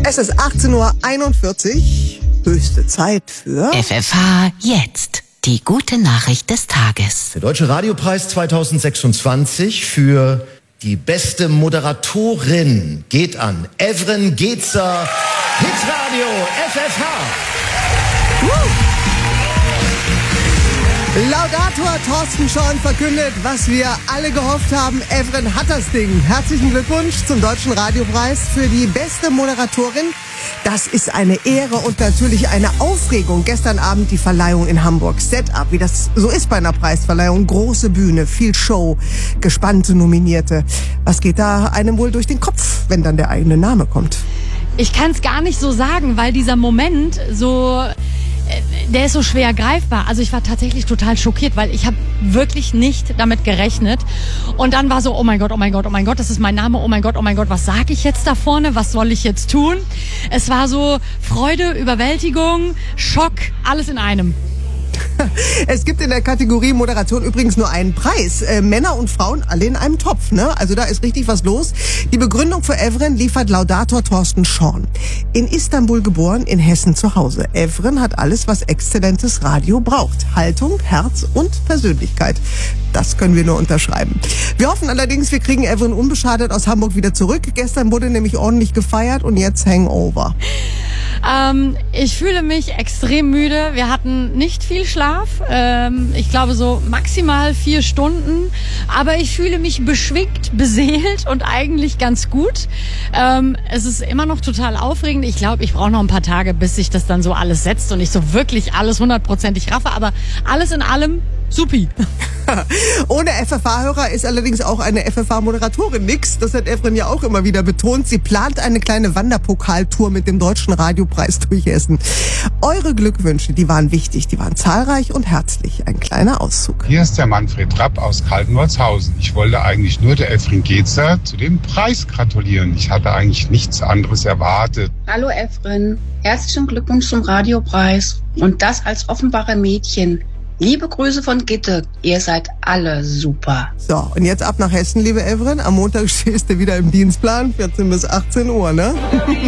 Es ist 18:41 Uhr, höchste Zeit für FFH jetzt. Die gute Nachricht des Tages. Der Deutsche Radiopreis 2026 für die beste Moderatorin geht an Evren Gezer, Hitradio FFH. Laudator Thorsten Schorn verkündet, was wir alle gehofft haben. Evren hat das Ding. Herzlichen Glückwunsch zum Deutschen Radiopreis für die beste Moderatorin. Das ist eine Ehre und natürlich eine Aufregung. Gestern Abend die Verleihung in Hamburg. Setup, wie das so ist bei einer Preisverleihung. Große Bühne, viel Show, gespannte Nominierte. Was geht da einem wohl durch den Kopf, wenn dann der eigene Name kommt? Ich kann es gar nicht so sagen, weil dieser Moment so... Der ist so schwer greifbar. Also ich war tatsächlich total schockiert, weil ich habe wirklich nicht damit gerechnet. Und dann war so, oh mein Gott, das ist mein Name, oh mein Gott, was sage ich jetzt da vorne, was soll ich jetzt tun? Es war so Freude, Überwältigung, Schock, alles in einem. Es gibt in der Kategorie Moderation übrigens nur einen Preis. Männer und Frauen alle in einem Topf, ne? Also da ist richtig was los. Die Begründung für Evren liefert Laudator Thorsten Schorn. In Istanbul geboren, in Hessen zu Hause. Evren hat alles, was exzellentes Radio braucht. Haltung, Herz und Persönlichkeit. Das können wir nur unterschreiben. Wir hoffen allerdings, wir kriegen Evren unbeschadet aus Hamburg wieder zurück. Gestern wurde nämlich ordentlich gefeiert und jetzt Hangover. Ich fühle mich extrem müde. Wir hatten nicht viel Schlaf. Ich glaube so maximal 4 Stunden. Aber ich fühle mich beschwingt, beseelt und eigentlich ganz gut. Es ist immer noch total aufregend. Ich glaube, ich brauche noch ein paar Tage, bis sich das dann so alles setzt und ich so wirklich alles 100%ig raffe. Aber alles in allem supi. Ohne FFH-Hörer ist allerdings auch eine FFH-Moderatorin nix. Das hat Evren ja auch immer wieder betont. Sie plant eine kleine Wanderpokaltour mit dem Deutschen Radiopreis durch Hessen. Eure Glückwünsche, die waren wichtig, die waren zahlreich und herzlich. Ein kleiner Auszug. Hier ist der Manfred Rapp aus Kaltenwolzhausen. Ich wollte eigentlich nur der Evren Gezer zu dem Preis gratulieren. Ich hatte eigentlich nichts anderes erwartet. Hallo Evren, herzlichen Glückwunsch zum Radiopreis und das als offenbare Mädchen. Liebe Grüße von Gitte, ihr seid alle super. So, und jetzt ab nach Hessen, liebe Evren. Am Montag stehst du wieder im Dienstplan, 14 bis 18 Uhr, ne?